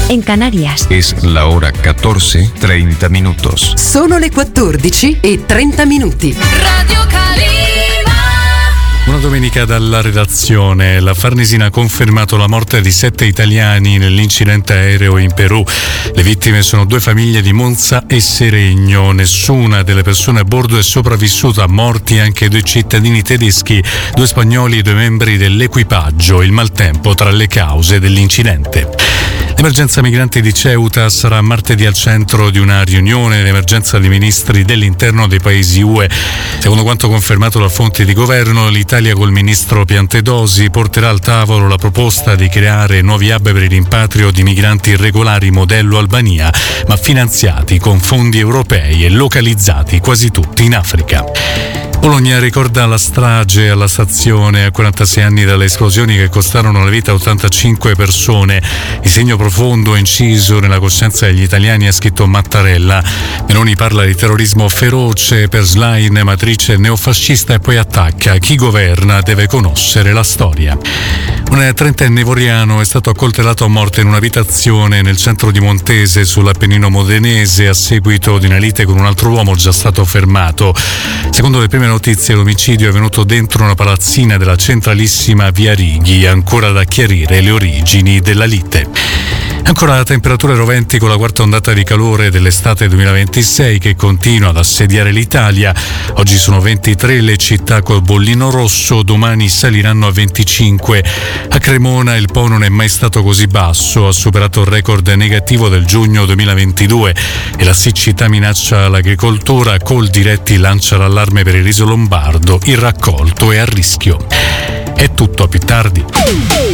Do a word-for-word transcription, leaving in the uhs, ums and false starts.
en Canarias. Es la hora catorce treinta minutos. Sono le quattordici e trenta minuti. Radio Calima. Una domenica dalla redazione. La Farnesina ha confermato la morte di sette italiani nell'incidente aereo in Perù. Le vittime sono due famiglie di Monza e Seregno. Nessuna delle persone a bordo è sopravvissuta, morti anche due cittadini tedeschi, due spagnoli e due membri dell'equipaggio. Il maltempo tra le cause dell'incidente. L'emergenza migranti di Ceuta sarà martedì al centro di una riunione d'emergenza dei ministri dell'interno dei paesi U E. Secondo quanto confermato da fonti di governo, l'Italia col ministro Piantedosi porterà al tavolo la proposta di creare nuovi hub per il rimpatrio di migranti irregolari modello Albania, ma finanziati con fondi europei e localizzati quasi tutti in Africa. Bologna ricorda la strage alla stazione a quarantasei anni dalle esplosioni che costarono la vita a ottantacinque persone. Il segno profondo inciso nella coscienza degli italiani, ha scritto Mattarella. Meloni parla di terrorismo feroce, per Schlein matrice neofascista e poi attacca: chi governa deve conoscere la storia. Un trentenne ivoriano è stato accoltellato a morte in un'abitazione nel centro di Montese sull'Appennino modenese a seguito di una lite con un altro uomo già stato fermato. Secondo le prime notizie, l'omicidio è avvenuto dentro una palazzina della centralissima via Righi, ancora da chiarire le origini della lite. Ancora temperature roventi con la quarta ondata di calore dell'estate duemilaventisei che continua ad assediare l'Italia. Oggi sono ventitré le città col bollino rosso, domani saliranno a venticinque. A Cremona il Po non è mai stato così basso, ha superato il record negativo del giugno duemilaventidue e la siccità minaccia l'agricoltura. Coldiretti lancia l'allarme per il riso lombardo, il raccolto è a rischio. È tutto, a più tardi.